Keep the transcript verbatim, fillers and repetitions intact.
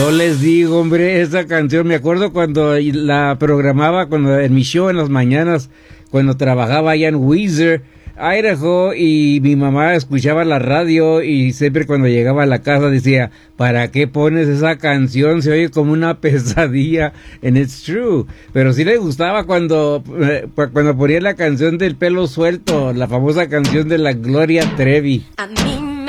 No les digo, hombre, esa canción, me acuerdo cuando la programaba cuando en mi show en las mañanas, cuando trabajaba allá en Weiser, Idaho, y mi mamá escuchaba la radio y siempre cuando llegaba a la casa decía, ¿para qué pones esa canción? Se oye como una pesadilla, and it's true. Pero sí le gustaba cuando, eh, cuando ponía la canción del pelo suelto, la famosa canción de la Gloria Trevi. A mí